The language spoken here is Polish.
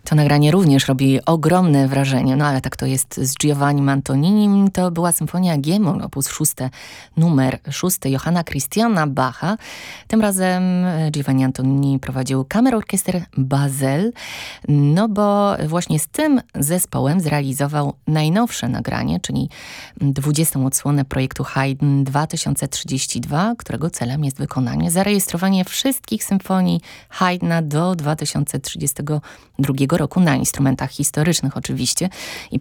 To nagranie również robi ogromne wrażenie, no ale tak to jest z Giovannim Antoninim. To była symfonia G-moll, op. 6, numer 6 Johanna Christiana Bacha. Tym razem Giovanni Antonini prowadził Kammerorchester Basel, no bo właśnie z tym zespołem zrealizował najnowsze nagranie, czyli 20. odsłonę projektu Haydn 2032, którego celem jest zarejestrowanie wszystkich symfonii Haydna do 2032 roku na instrumentach historycznych oczywiście. I